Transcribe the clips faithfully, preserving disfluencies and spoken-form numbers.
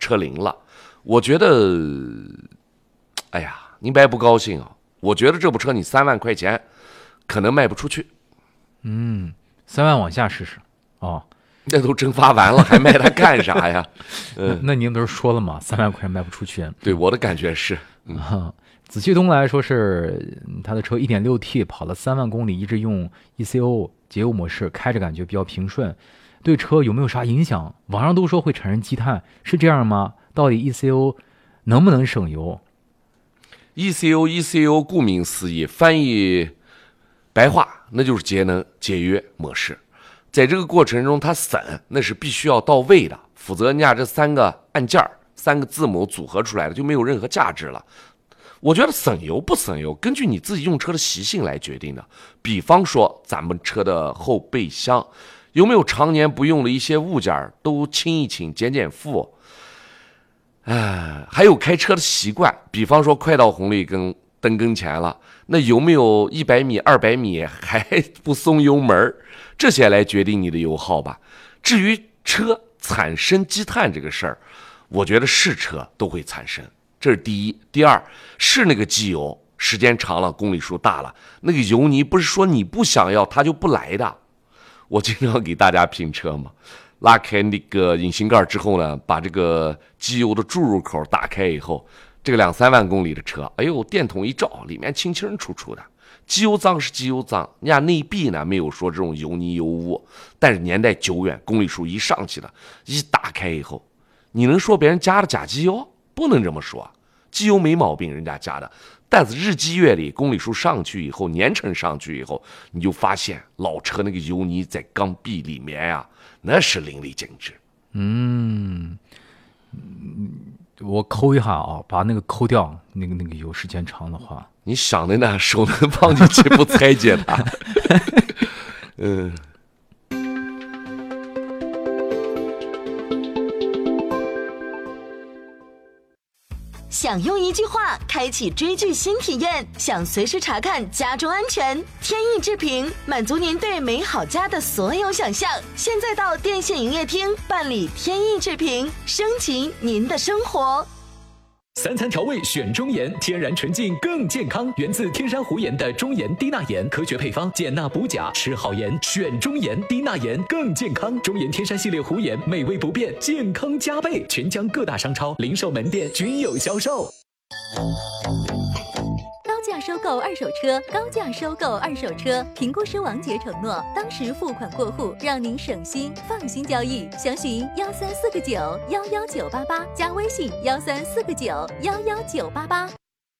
车龄了。我觉得，哎呀，您别不高兴啊！我觉得这部车你三万块钱可能卖不出去。 嗯，三万往下试试哦。 那都蒸发完了，还卖它干啥呀？ 嗯，那您不是说了吗？三万块钱卖不出去。 对，我的感觉是。 嗯啊，紫气东来说是他的车 一点六 T 跑了三万公里，一直用 E C O 节油模式，开着感觉比较平顺，对车有没有啥影响？网上都说会产生积碳，是这样吗？到底 E C O 能不能省油 ？E C O E C O 顾名思义，翻译白话那就是节能节约模式。在这个过程中，它省那是必须要到位的，否则人家这三个按键三个字母组合出来的就没有任何价值了。我觉得省油不省油，根据你自己用车的习性来决定的。比方说，咱们车的后备箱有没有常年不用的一些物件，都清一清、减减负。哎，还有开车的习惯，比方说快到红绿灯灯跟前了，那有没有一百米、二百米还不松油门？这些来决定你的油耗吧。至于车产生积碳这个事儿，我觉得是车都会产生，这是第一。第二，是那个机油时间长了，公里数大了，那个油泥不是说你不想要它就不来的。我经常给大家评车嘛，拉开那个引擎盖之后呢，把这个机油的注入口打开以后，这个两三万公里的车，哎呦，电筒一照，里面清清楚楚的。机油脏是机油脏，人家内壁呢没有说这种油泥油污，但是年代久远，公里数一上去了，一打开以后，你能说别人加的假机油？不能这么说，机油没毛病，人家加的。但是日积月累，公里数上去以后，年程上去以后，你就发现老车那个油泥在缸壁里面呀、啊，那是淋漓尽致。 嗯，我抠一下啊，把那个抠掉，那个那个油时间长的话。 你想的呢，手能放进去不拆解它。嗯。 想用一句话开启追剧新体验，想随时查看家中安全，天意制评满足您对美好家的所有想象。现在到电信营业厅办理天意制评，升级您的生活。 三餐调味选中盐，天然纯净更健康，源自天山湖盐的中盐低钠盐，科学配方，减钠补钾，吃好盐选中盐，低钠盐更健康。中盐天山系列湖盐，美味不变，健康加倍，全疆各大商超、零售门店均有销售。 高价收购二手车，高价收购二手车。评估师王杰承诺，当时付款过户，让您省心，放心交易。详询幺三四个九幺幺九八八，加微信幺三四个九幺幺九八八。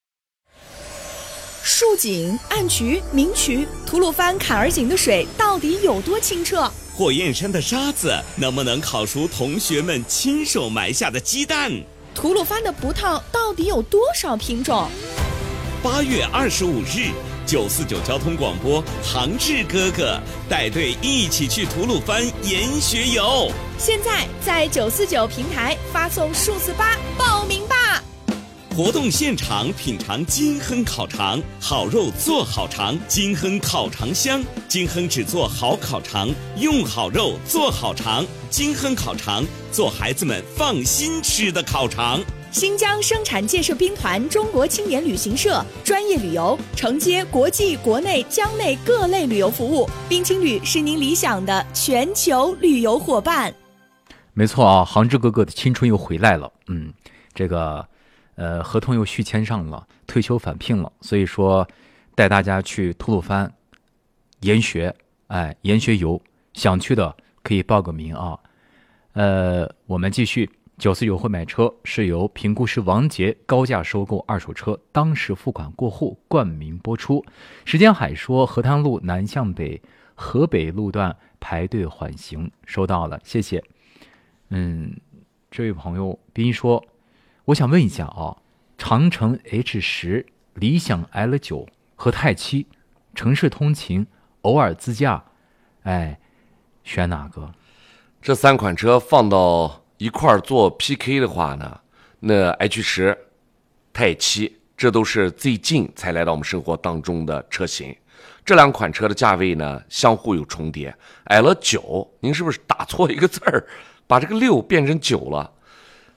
竖井、暗渠、明渠，吐鲁番坎儿井的水到底有多清澈？ 火焰山的沙子能不能烤熟同学们亲手埋下的鸡蛋？ 吐鲁番的葡萄到底有多少品种？ 八月二十五日，九四九交通广播，杭志哥哥带队一起去吐鲁番研学游。 现在在九四九平台发送数字八报名吧。 活动现场品尝金亨烤肠，好肉做好肠，金亨烤肠香。金亨只做好烤肠，用好肉做好肠。金亨烤肠，做孩子们放心吃的烤肠。 新疆生产建设兵团中国青年旅行社专业旅游，承接国际、国内、疆内各类旅游服务。冰青旅是您理想的全球旅游伙伴。 没错啊，杭志哥哥的青春又回来了。嗯，这个呃合同又续签上了，退休返聘了，所以说带大家去吐鲁番研学，哎，研学游，想去的可以报个名啊。呃，我们继续。九四九会买车是由评估师王杰高价收购二手车，当时付款过户冠名播出。时间海说河滩路南向北河北路段排队缓行，收到了，谢谢。嗯，这位朋友斌说，我想问一下啊，长城 H 十、理想 L 九和泰七，城市通勤偶尔自驾，哎，选哪个？ 这三款车放到一块儿做 P K 的话呢，那 H 十、泰七，这都是最近才来到我们生活当中的车型。这两款车的价位呢，相互有重叠。L 九，您是不是打错一个字儿，把这个六变成九了？